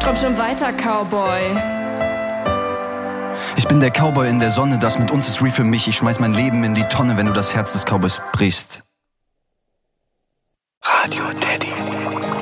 komm schon weiter, Cowboy. Ich bin der Cowboy in der Sonne, das mit uns ist real für mich. Ich schmeiß mein Leben in die Tonne, wenn du das Herz des Cowboys brichst. Radio Daddy.